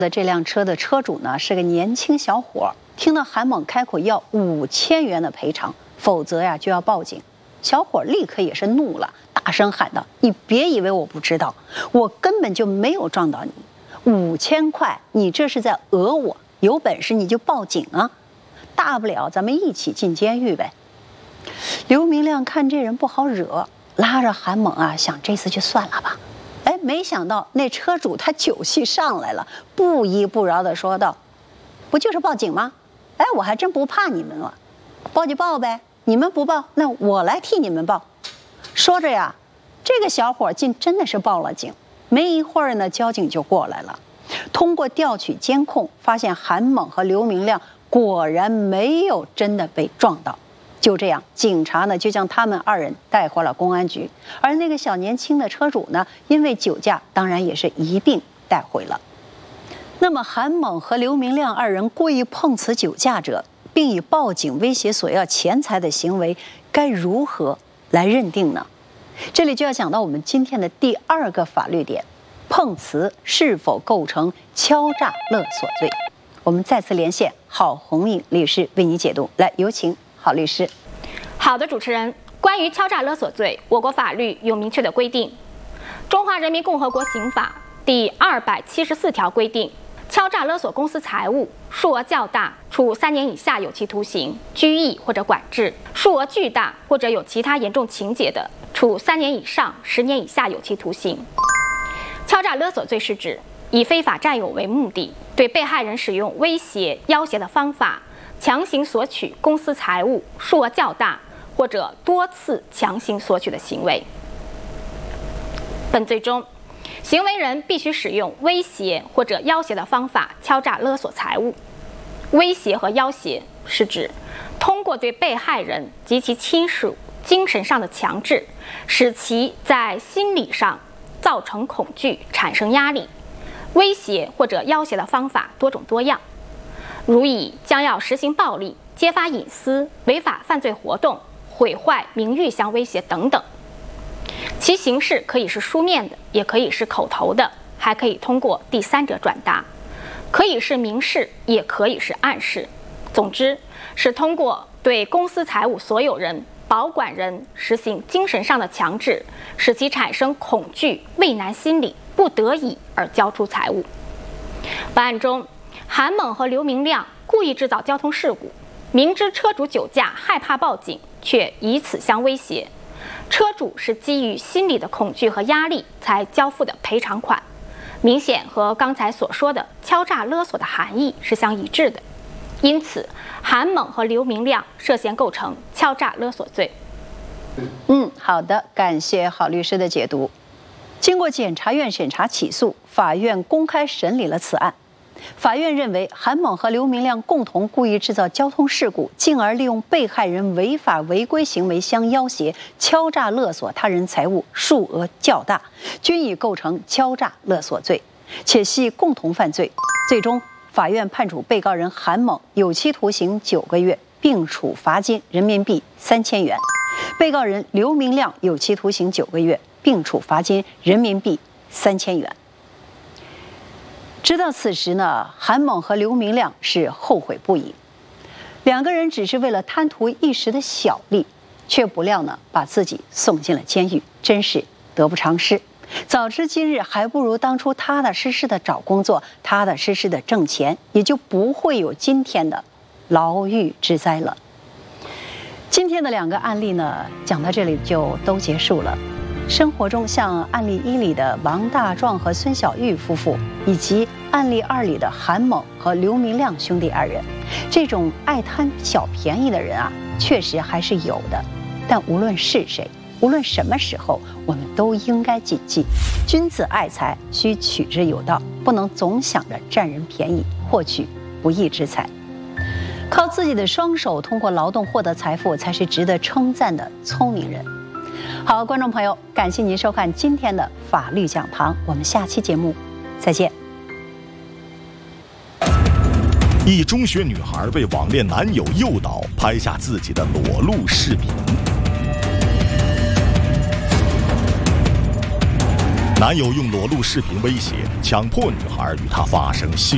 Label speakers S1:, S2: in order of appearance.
S1: 的这辆车的车主呢是个年轻小伙，听到韩猛开口要5000元的赔偿，否则呀就要报警。小伙立刻也是怒了，大声喊道：“你别以为我不知道，我根本就没有撞到你，5000块，你这是在讹我！有本事你就报警啊，大不了咱们一起进监狱呗。”刘明亮看这人不好惹，拉着韩猛啊，想这次就算了吧。哎，没想到那车主他酒气上来了，不依不饶地说道：“不就是报警吗？哎，我还真不怕你们了，报就报呗，你们不报，那我来替你们报。”说着呀，这个小伙竟真的是报了警。没一会儿呢，交警就过来了。通过调取监控，发现韩猛和刘明亮果然没有真的被撞到。就这样，警察呢就将他们2人带回了公安局，而那个小年轻的车主呢，因为酒驾，当然也是一并带回了。那么，韩猛和刘明亮2人故意碰瓷酒驾者，并以报警威胁索要钱财的行为，该如何来认定呢？这里就要讲到我们今天的第2个法律点：碰瓷是否构成敲诈勒索罪？我们再次连线郝红颖律师为你解读。来，有请郝律师。
S2: 好的，主持人，关于敲诈勒索罪，我国法律有明确的规定。《中华人民共和国刑法》第274条规定，敲诈勒索公私财物，数额较大，处3年以下有期徒刑、拘役或者管制；数额巨大或者有其他严重情节的，处3年以上10年以下有期徒刑。敲诈勒索罪是指以非法占有为目的，对被害人使用威胁、要挟的方法，强行索取公私财物，数额较大或者多次强行索取的行为。本罪中，行为人必须使用威胁或者要挟的方法敲诈勒索财物。威胁和要挟是指通过对被害人及其亲属精神上的强制，使其在心理上造成恐惧，产生压力。威胁或者要挟的方法多种多样，如以将要实行暴力、揭发隐私、违法犯罪活动、毁坏名誉相威胁等等。其形式可以是书面的，也可以是口头的，还可以通过第三者转达，可以是明示，也可以是暗示。总之，是通过对公私财物所有人、保管人实行精神上的强制，使其产生恐惧、畏难心理，不得已而交出财物。本案中，韩猛和刘明亮故意制造交通事故，明知车主酒驾，害怕报警，却以此相威胁。车主是基于心理的恐惧和压力才交付的赔偿款，明显和刚才所说的敲诈勒索的含义是相一致的。因此，韩猛和刘明亮涉嫌构成敲诈勒索罪。
S1: 好的，感谢郝律师的解读。经过检察院审查起诉，法院公开审理了此案。法院认为，韩猛和刘明亮共同故意制造交通事故，进而利用被害人违法违规行为相要挟、敲诈勒索他人财物，数额较大，均已构成敲诈勒索罪，且系共同犯罪。最终，法院判处被告人韩猛有期徒刑9个月，并处罚金人民币3000元；被告人刘明亮有期徒刑9个月，并处罚金人民币3000元。直到此时呢，韩猛和刘明亮是后悔不已。2个人只是为了贪图一时的小利，却不料呢把自己送进了监狱，真是得不偿失。早知今日，还不如当初踏踏实实的找工作，踏踏实实的挣钱，也就不会有今天的牢狱之灾了。今天的2个案例呢，讲到这里就都结束了。生活中像案例1里的王大壮和孙小玉夫妇，以及案例2里的韩猛和刘明亮兄弟2人，这种爱贪小便宜的人啊，确实还是有的。但无论是谁，无论什么时候，我们都应该谨记：君子爱财，须取之有道，不能总想着占人便宜，获取不义之财。靠自己的双手通过劳动获得财富，才是值得称赞的聪明人。好，观众朋友，感谢您收看今天的法律讲堂，我们下期节目再见。
S3: 一中学女孩被网恋男友诱导，拍下自己的裸露视频。男友用裸露视频威胁，强迫女孩与他发生性